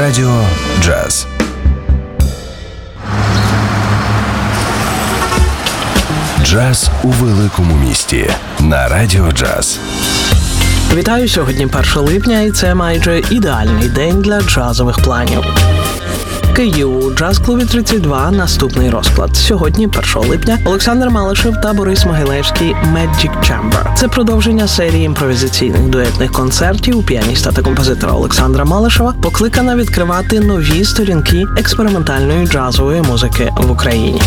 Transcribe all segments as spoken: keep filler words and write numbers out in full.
Радіо Джаз. Джаз у великому місті на Радіо Джаз. Вітаю, сьогодні перше липня, і це майже ідеальний день для джазових планів. Київ у джаз-клубі тридцять два наступний розклад. Сьогодні, першого липня, Олександр Малишев та Борис Могилевський «Magic Chamber». Це продовження серії імпровізаційних дуетних концертів піаніста та композитора Олександра Малишева, покликана відкривати нові сторінки експериментальної джазової музики в Україні.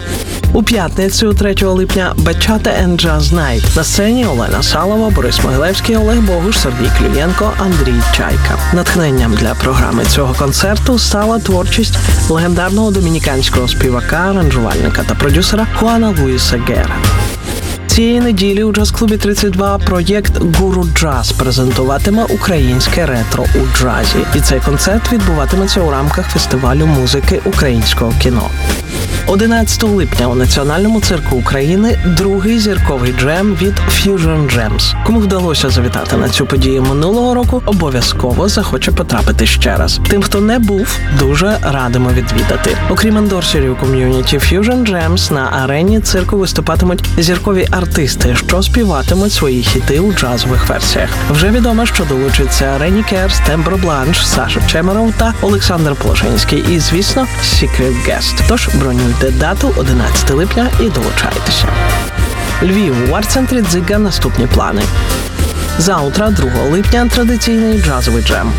У п'ятницю, третього липня, «Bachata and Jazz Night». На сцені Олена Салова, Борис Могилевський, Олег Богуш, Сергій Клюєнко, Андрій Чайка. Натхненням для програми цього концерту стала творчість легендарного домініканського співака, аранжувальника та продюсера Хуана Луїса Гера. Цієї неділі у джаз-клубі тридцять два проєкт «Гуру Джаз» презентуватиме українське ретро у джазі. І цей концерт відбуватиметься у рамках фестивалю музики українського кіно. одинадцятого липня у Національному цирку України другий зірковий джем від Fusion Gems. Кому вдалося завітати на цю подію минулого року, обов'язково захоче потрапити ще раз. Тим, хто не був, дуже радимо відвідати. Окрім ендорсерів ком'юніті Fusion Gems, на арені цирку виступатимуть зіркові артисти, що співатимуть свої хіти у джазових версіях. Вже відомо, що долучаться Рені Керс, Тембро Бланш, Саша Чемеров та Олександр Положинський і, звісно, Secret Guest. Тож бронюйте дату одинадцятого липня і долучайтеся. Львів. У арт-центрі «Дзига» наступні плани. Завтра, другого липня, традиційний джазовий джем.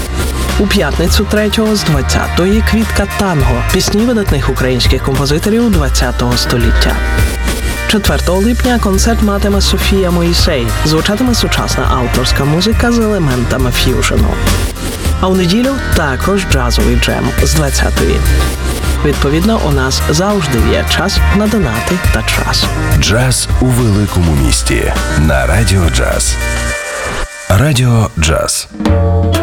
У п'ятницю третього з двадцятої «Квітка танго» – пісні видатних українських композиторів двадцятого століття. четвертого липня концерт матиме Софія Моїсей. Звучатиме сучасна авторська музика з елементами ф'южену. А у неділю також джазовий джем з двадцятої. Відповідно, у нас завжди є час на донати та час. Джаз у великому місті на Радіо Джаз. Радіо Джаз.